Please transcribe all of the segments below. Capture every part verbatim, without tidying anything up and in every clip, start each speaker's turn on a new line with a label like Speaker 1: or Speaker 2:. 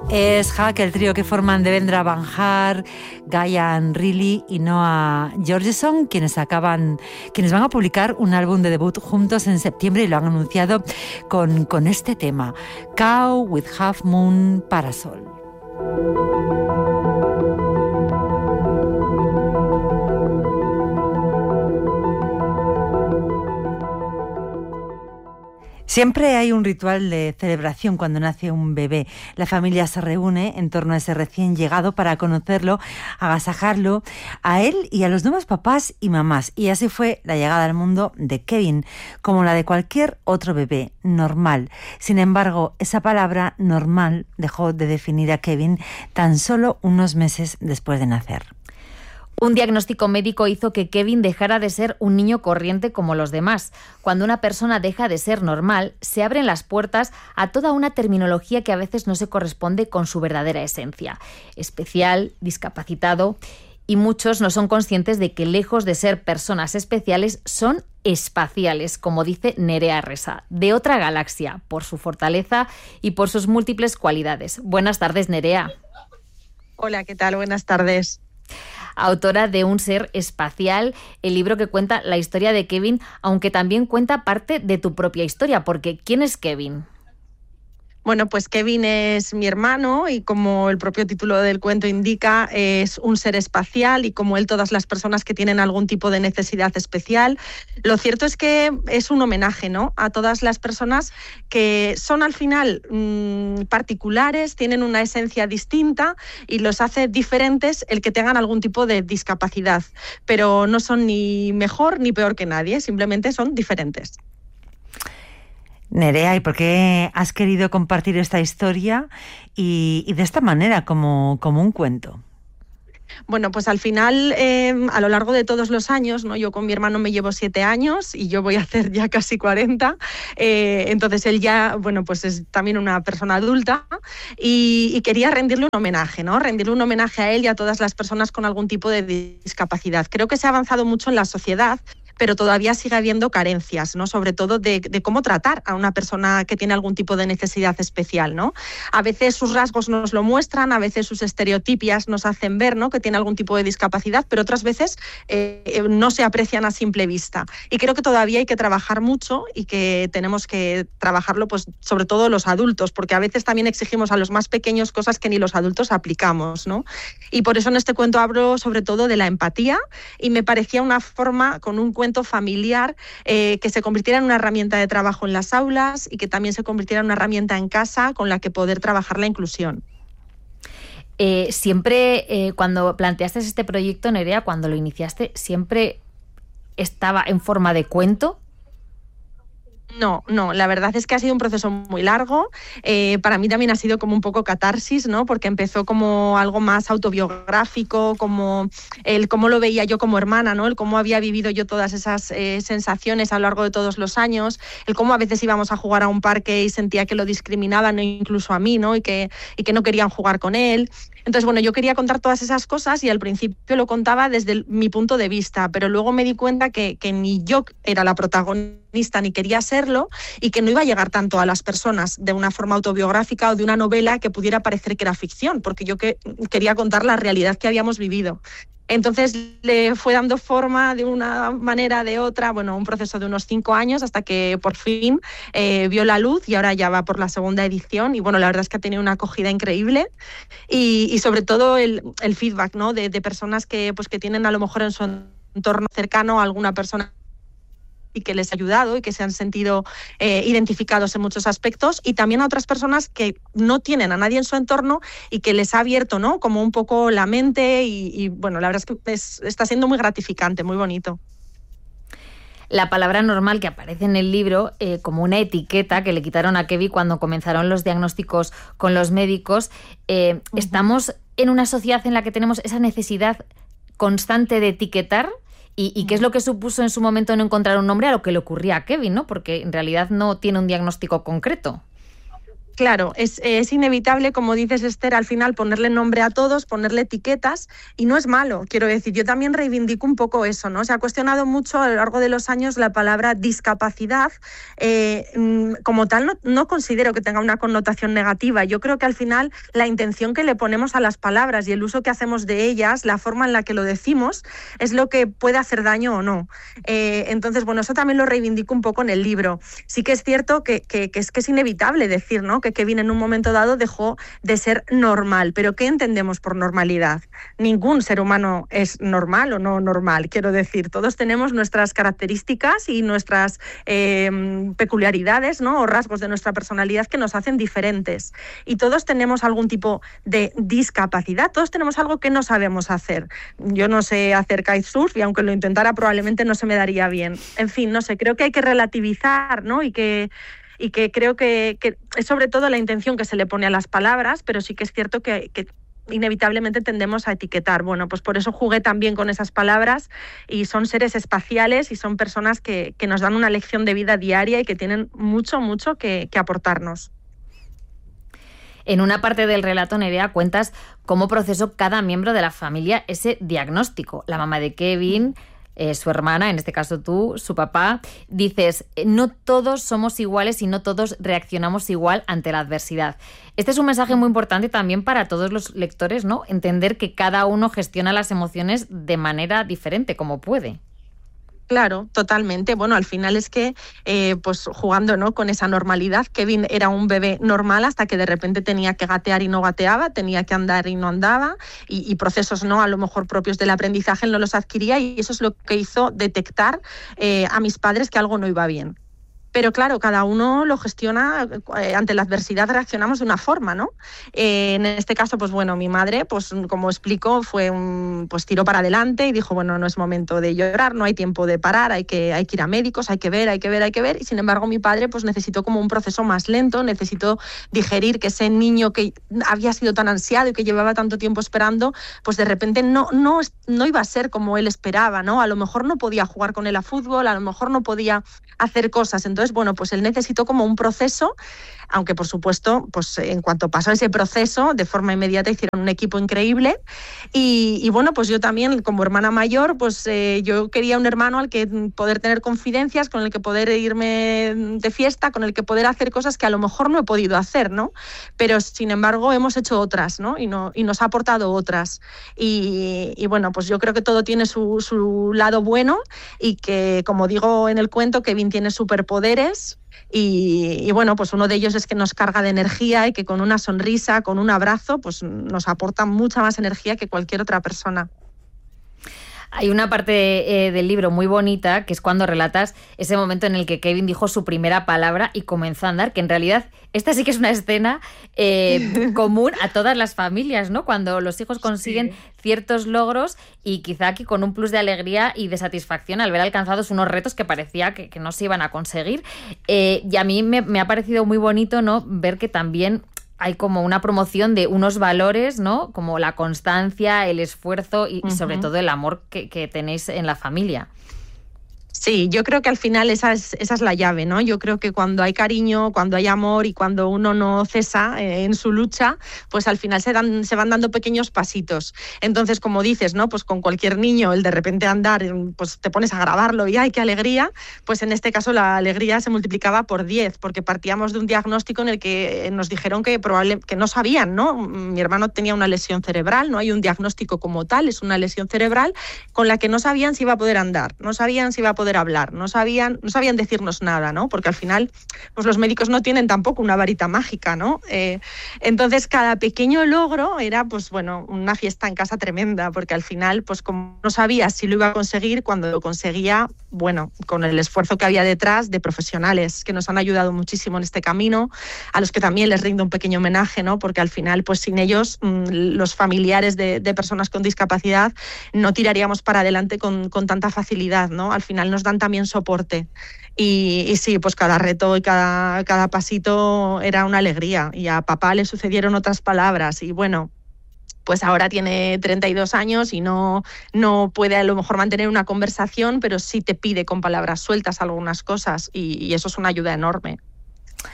Speaker 1: Es Hack, el trío que forman Devendra Banhart, Guyan Riley y Noah Georgeson, quienes acaban, quienes van a publicar un álbum de debut juntos en septiembre y lo han anunciado con, con este tema, Cow with Half Moon Parasol. Siempre hay un ritual de celebración cuando nace un bebé. La familia se reúne en torno a ese recién llegado para conocerlo, agasajarlo, a él y a los nuevos papás y mamás. Y así fue la llegada al mundo de Kevin, como la de cualquier otro bebé, normal. Sin embargo, esa palabra normal dejó de definir a Kevin tan solo unos meses después de nacer.
Speaker 2: Un diagnóstico médico hizo que Kevin dejara de ser un niño corriente como los demás. Cuando una persona deja de ser normal, se abren las puertas a toda una terminología que a veces no se corresponde con su verdadera esencia. Especial, discapacitado, y muchos no son conscientes de que lejos de ser personas especiales, son espaciales, como dice Nerea Resa, de otra galaxia, por su fortaleza y por sus múltiples cualidades. Buenas tardes, Nerea.
Speaker 3: Hola, ¿qué tal? Buenas tardes.
Speaker 2: Autora de Un ser espacial, el libro que cuenta la historia de Kevin, aunque también cuenta parte de tu propia historia, porque ¿quién es Kevin?
Speaker 3: Bueno, pues Kevin es mi hermano y como el propio título del cuento indica, es un ser espacial y como él todas las personas que tienen algún tipo de necesidad especial. Lo cierto es que es un homenaje, ¿no?, a todas las personas que son al final mmm, particulares, tienen una esencia distinta y los hace diferentes el que tengan algún tipo de discapacidad, pero no son ni mejor ni peor que nadie, simplemente son diferentes.
Speaker 1: Nerea, ¿y por qué has querido compartir esta historia y, y de esta manera, como, como un cuento?
Speaker 3: Bueno, pues al final, eh, a lo largo de todos los años, ¿no? Yo con mi hermano me llevo siete años y yo voy a hacer ya casi cuarenta. Eh, entonces él ya, bueno, pues es también una persona adulta y, y quería rendirle un homenaje, ¿no? Rendirle un homenaje a él y a todas las personas con algún tipo de discapacidad. Creo que se ha avanzado mucho en la sociedad, pero todavía sigue habiendo carencias, ¿no? Sobre todo de, de cómo tratar a una persona que tiene algún tipo de necesidad especial, ¿no? A veces sus rasgos nos lo muestran, a veces sus estereotipias nos hacen ver, ¿no?, que tiene algún tipo de discapacidad, pero otras veces eh, no se aprecian a simple vista. Y creo que todavía hay que trabajar mucho y que tenemos que trabajarlo, pues, sobre todo los adultos, porque a veces también exigimos a los más pequeños cosas que ni los adultos aplicamos, ¿no? Y por eso en este cuento hablo sobre todo de la empatía y me parecía una forma, con un cuento familiar, eh, que se convirtiera en una herramienta de trabajo en las aulas y que también se convirtiera en una herramienta en casa con la que poder trabajar la inclusión.
Speaker 2: Eh, siempre, eh, cuando planteaste este proyecto, Nerea, cuando lo iniciaste, ¿siempre estaba en forma de cuento?
Speaker 3: No, no, la verdad es que ha sido un proceso muy largo. Eh, para mí también ha sido como un poco catarsis, ¿no? Porque empezó como algo más autobiográfico, como el cómo lo veía yo como hermana, ¿no? El cómo había vivido yo todas esas eh, sensaciones a lo largo de todos los años, el cómo a veces íbamos a jugar a un parque y sentía que lo discriminaban, incluso a mí, ¿no? Y que, y que no querían jugar con él. Entonces, bueno, yo quería contar todas esas cosas y al principio lo contaba desde el, mi punto de vista, pero luego me di cuenta que, que ni yo era la protagonista ni quería serlo y que no iba a llegar tanto a las personas de una forma autobiográfica o de una novela que pudiera parecer que era ficción, porque yo que, quería contar la realidad que habíamos vivido. Entonces le fue dando forma de una manera, de otra, bueno, un proceso de unos cinco años hasta que por fin eh, vio la luz y ahora ya va por la segunda edición y bueno, la verdad es que ha tenido una acogida increíble y, y sobre todo el, el feedback, ¿no?, de, de personas que, pues, que tienen a lo mejor en su entorno cercano a alguna persona y que les ha ayudado y que se han sentido eh, identificados en muchos aspectos y también a otras personas que no tienen a nadie en su entorno y que les ha abierto, ¿no?, como un poco la mente y, y bueno, la verdad es que es, está siendo muy gratificante, muy bonito.
Speaker 2: La palabra normal que aparece en el libro eh, como una etiqueta que le quitaron a Kevin cuando comenzaron los diagnósticos con los médicos, eh, uh-huh. Estamos en una sociedad en la que tenemos esa necesidad constante de etiquetar. ¿Y, y qué es lo que supuso en su momento no encontrar un nombre a lo que le ocurría a Kevin, ¿no? Porque en realidad no tiene un diagnóstico concreto.
Speaker 3: Claro, es, es inevitable, como dices, Esther, al final ponerle nombre a todos, ponerle etiquetas, y no es malo, quiero decir, yo también reivindico un poco eso, ¿no? Se ha cuestionado mucho a lo largo de los años la palabra discapacidad, eh, como tal no, no considero que tenga una connotación negativa, yo creo que al final la intención que le ponemos a las palabras y el uso que hacemos de ellas, la forma en la que lo decimos, es lo que puede hacer daño o no. Eh, entonces, bueno, eso también lo reivindico un poco en el libro. Sí que es cierto que, que, que, es, que es inevitable decir, ¿no?, que Kevin en un momento dado dejó de ser normal. ¿Pero qué entendemos por normalidad? Ningún ser humano es normal o no normal, quiero decir. Todos tenemos nuestras características y nuestras eh, peculiaridades, ¿no?, o rasgos de nuestra personalidad que nos hacen diferentes. Y todos tenemos algún tipo de discapacidad, todos tenemos algo que no sabemos hacer. Yo no sé hacer kitesurf y aunque lo intentara probablemente no se me daría bien. En fin, no sé, creo que hay que relativizar, ¿no?, y que y que creo que, que es sobre todo la intención que se le pone a las palabras, pero sí que es cierto que, que inevitablemente tendemos a etiquetar. Bueno, pues por eso jugué también con esas palabras, y son seres espaciales y son personas que, que nos dan una lección de vida diaria y que tienen mucho, mucho que, que aportarnos.
Speaker 2: En una parte del relato, Nerea, cuentas cómo procesó cada miembro de la familia ese diagnóstico. La mamá de Kevin, Eh, su hermana, en este caso tú, su papá. Dices, no todos somos iguales y no todos reaccionamos igual ante la adversidad. Este es un mensaje muy importante también para todos los lectores, ¿no? Entender que cada uno gestiona las emociones de manera diferente, como puede.
Speaker 3: Claro, totalmente. Bueno, al final es que, eh, pues jugando, ¿no?, con esa normalidad, Kevin era un bebé normal hasta que de repente tenía que gatear y no gateaba, tenía que andar y no andaba, y, y procesos, ¿no?, a lo mejor propios del aprendizaje no los adquiría, y eso es lo que hizo detectar eh, a mis padres que algo no iba bien. Pero claro, cada uno lo gestiona, eh, ante la adversidad reaccionamos de una forma, ¿no? Eh, en este caso, pues bueno, mi madre, pues como explico, fue un, pues tiró para adelante y dijo, bueno, no es momento de llorar, no hay tiempo de parar, hay que, hay que ir a médicos, hay que ver, hay que ver, hay que ver. Y sin embargo, mi padre pues necesitó como un proceso más lento, necesitó digerir que ese niño que había sido tan ansiado y que llevaba tanto tiempo esperando, pues de repente no, no, no iba a ser como él esperaba, ¿no? A lo mejor no podía jugar con él a fútbol, a lo mejor no podía hacer cosas. Entonces, Entonces, bueno, pues él necesitó como un proceso, aunque por supuesto, pues en cuanto pasó ese proceso, de forma inmediata hicieron un equipo increíble. Y, y bueno, pues yo también, como hermana mayor, pues eh, yo quería un hermano al que poder tener confidencias, con el que poder irme de fiesta, con el que poder hacer cosas que a lo mejor no he podido hacer, ¿no? Pero sin embargo hemos hecho otras, ¿no? Y, no, y nos ha aportado otras. Y, y bueno, pues yo creo que todo tiene su, su lado bueno, y que, como digo en el cuento, Kevin tiene superpoderes. Y, y bueno, pues uno de ellos es que nos carga de energía y que con una sonrisa, con un abrazo, pues nos aporta mucha más energía que cualquier otra persona.
Speaker 2: Hay una parte eh, del libro muy bonita, que es cuando relatas ese momento en el que Kevin dijo su primera palabra y comenzó a andar, que en realidad esta sí que es una escena eh, común a todas las familias, ¿no? Cuando los hijos consiguen sí. ciertos logros, y quizá aquí con un plus de alegría y de satisfacción al ver alcanzados unos retos que parecía que, que no se iban a conseguir. Eh, y a mí me, me ha parecido muy bonito, ¿no?, ver que también hay como una promoción de unos valores, ¿no?, como la constancia, el esfuerzo y, uh-huh. y sobre todo el amor que, que tenéis en la familia.
Speaker 3: Sí, yo creo que al final esa es, esa es la llave, ¿no? Yo creo que cuando hay cariño, cuando hay amor y cuando uno no cesa eh, en su lucha, pues al final se, dan, se van dando pequeños pasitos. Entonces, como dices, ¿no?, pues con cualquier niño, el de repente andar, pues te pones a grabarlo y ¡ay, qué alegría! Pues en este caso la alegría se multiplicaba por diez, porque partíamos de un diagnóstico en el que nos dijeron que, probable, que no sabían, ¿no? Mi hermano tenía una lesión cerebral, no hay un diagnóstico como tal, es una lesión cerebral con la que no sabían si iba a poder andar, no sabían si iba a poder hablar, no sabían, no sabían decirnos nada, ¿no? Porque al final, pues los médicos no tienen tampoco una varita mágica, ¿no? Eh, entonces, cada pequeño logro era, pues bueno, una fiesta en casa tremenda, porque al final, pues como no sabía si lo iba a conseguir, cuando lo conseguía, bueno, con el esfuerzo que había detrás de profesionales que nos han ayudado muchísimo en este camino, a los que también les rindo un pequeño homenaje, ¿no? Porque al final, pues sin ellos, los familiares de, de personas con discapacidad no tiraríamos para adelante con, con tanta facilidad, ¿no? Al final nos dan también soporte. Y, y sí, pues cada reto y cada, cada pasito era una alegría. Y a papá le sucedieron otras palabras. Y bueno, pues ahora tiene treinta y dos años y no, no puede a lo mejor mantener una conversación, pero sí te pide con palabras sueltas algunas cosas. Y, y eso es una ayuda enorme.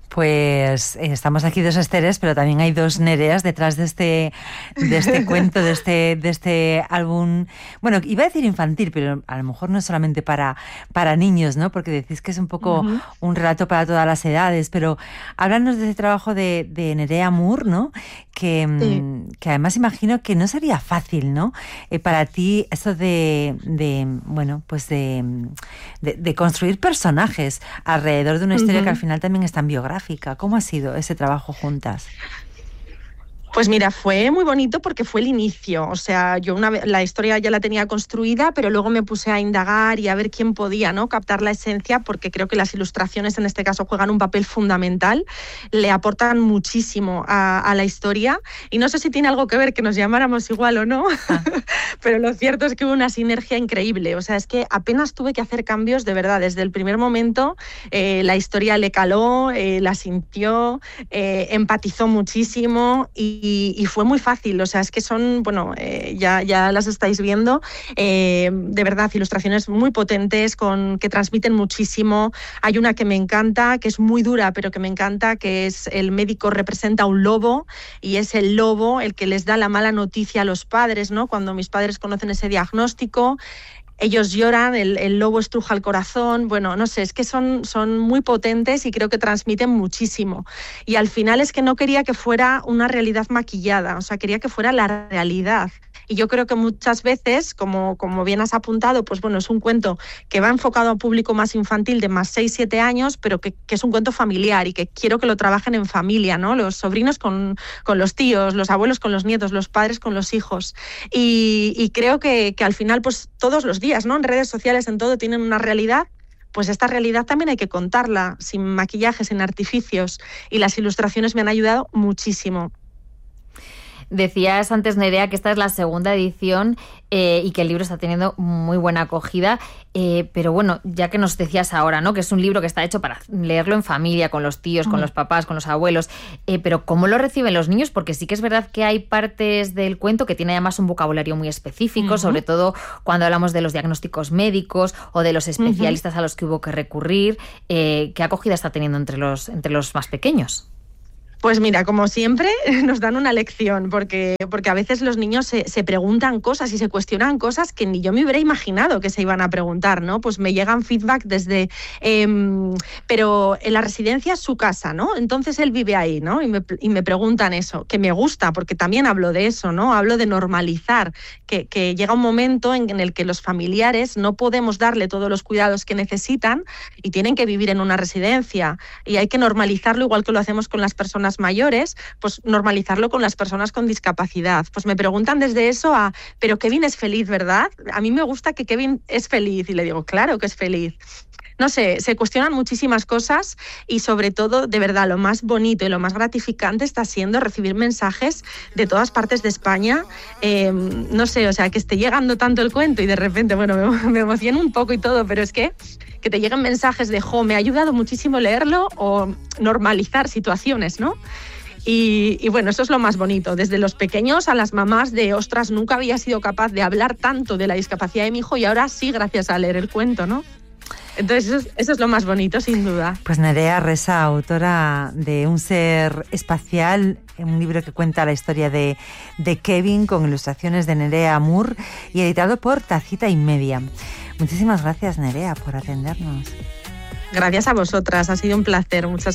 Speaker 1: Pues eh, estamos aquí dos Esteres, pero también hay dos Nereas detrás de este, de este cuento, de este, de este álbum. Bueno, iba a decir infantil, pero a lo mejor no es solamente para, para niños, ¿no? Porque decís que es un poco uh-huh. un relato para todas las edades, pero háblanos de ese trabajo de, de Nerea Moore, ¿no? Que, sí. que además imagino que no sería fácil, ¿no? Eh, para ti eso de, de bueno, pues de, de, de construir personajes alrededor de una historia uh-huh. que al final también es tan biográfica. ¿Cómo ha sido ese trabajo juntas?
Speaker 3: Pues mira, fue muy bonito porque fue el inicio. O sea, yo una vez, la historia ya la tenía construida, pero luego me puse a indagar y a ver quién podía, ¿no?, captar la esencia, porque creo que las ilustraciones en este caso juegan un papel fundamental, le aportan muchísimo a, a la historia. Y no sé si tiene algo que ver que nos llamáramos igual o no, ah. pero lo cierto es que hubo una sinergia increíble. O sea, es que apenas tuve que hacer cambios, de verdad. Desde el primer momento eh, la historia le caló, eh, la sintió, eh, empatizó muchísimo y Y, y fue muy fácil. O sea, es que son, bueno, eh, ya, ya las estáis viendo, eh, de verdad, ilustraciones muy potentes, con, que transmiten muchísimo. Hay una que me encanta, que es muy dura, pero que me encanta, que es el médico representa un lobo, y es el lobo el que les da la mala noticia a los padres, ¿no? Cuando mis padres conocen ese diagnóstico, ellos lloran, el, el lobo estruja el corazón. Bueno, no sé, es que son, son muy potentes y creo que transmiten muchísimo. Y al final es que no quería que fuera una realidad maquillada, o sea, quería que fuera la realidad. Y yo creo que muchas veces, como, como bien has apuntado, pues bueno, es un cuento que va enfocado a un público más infantil de más seis, siete años, pero que, que es un cuento familiar y que quiero que lo trabajen en familia, ¿no? Los sobrinos con, con los tíos, los abuelos con los nietos, los padres con los hijos. Y, y creo que, que al final, pues todos los días, ¿no?, en redes sociales, en todo, tienen una realidad. Pues esta realidad también hay que contarla, sin maquillaje, sin artificios. Y las ilustraciones me han ayudado muchísimo.
Speaker 2: Decías antes, Nerea, que esta es la segunda edición eh, y que el libro está teniendo muy buena acogida, eh, pero bueno, ya que nos decías ahora, ¿no?, que es un libro que está hecho para leerlo en familia, con los tíos, mm. con los papás, con los abuelos, eh, pero ¿cómo lo reciben los niños? Porque sí que es verdad que hay partes del cuento que tiene además un vocabulario muy específico, uh-huh. sobre todo cuando hablamos de los diagnósticos médicos o de los especialistas uh-huh. a los que hubo que recurrir. Eh, ¿Qué acogida está teniendo entre los, entre los más pequeños?
Speaker 3: Pues mira, como siempre, nos dan una lección, porque, porque a veces los niños se, se preguntan cosas y se cuestionan cosas que ni yo me hubiera imaginado que se iban a preguntar, ¿no? Pues me llegan feedback desde... Eh, pero en la residencia es su casa, ¿no? Entonces él vive ahí, ¿no? Y me, y me preguntan eso, que me gusta, porque también hablo de eso, ¿no? Hablo de normalizar, que, que llega un momento en, en el que los familiares no podemos darle todos los cuidados que necesitan y tienen que vivir en una residencia. Y hay que normalizarlo, igual que lo hacemos con las personas mayores, pues normalizarlo con las personas con discapacidad. Pues me preguntan desde eso a, pero Kevin es feliz, ¿verdad? A mí me gusta que Kevin es feliz, y le digo, claro que es feliz. No sé, se cuestionan muchísimas cosas y sobre todo, de verdad, lo más bonito y lo más gratificante está siendo recibir mensajes de todas partes de España. Eh, no sé, o sea, que esté llegando tanto el cuento y de repente, bueno, me, me emociono un poco y todo, pero es que que te lleguen mensajes de, jo, me ha ayudado muchísimo leerlo, o normalizar situaciones, ¿no? Y, y bueno, eso es lo más bonito, desde los pequeños a las mamás de, ostras, nunca había sido capaz de hablar tanto de la discapacidad de mi hijo y ahora sí, gracias a leer el cuento, ¿no? Entonces eso es, eso es lo más bonito, sin duda.
Speaker 1: Pues Nerea Resa, autora de Un ser espacial, un libro que cuenta la historia de, de Kevin, con ilustraciones de Nerea Moore y editado por Tacita y Media. Muchísimas gracias, Nerea, por atendernos.
Speaker 3: Gracias a vosotras, ha sido un placer. Muchas